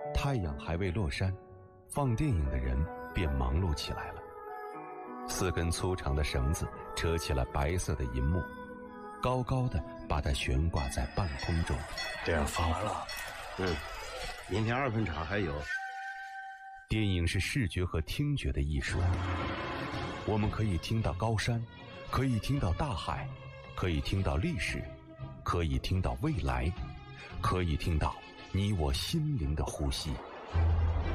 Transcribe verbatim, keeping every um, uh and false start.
太阳还未落山，放电影的人便忙碌起来了。四根粗长的绳子扯起了白色的银幕，高高的把它悬挂在半空中。 这样放完了，嗯，明天二分场还有。 电影是视觉和听觉的艺术，我们可以听到高山，可以听到大海，可以听到历史，可以听到未来，可以听到你我心灵的呼吸。